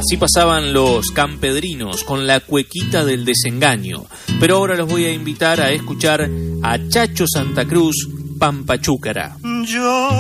Así pasaban los campedrinos con la cuequita del desengaño. Pero ahora los voy a invitar a escuchar a Chacho Santa Cruz, Pampachúcara. Yo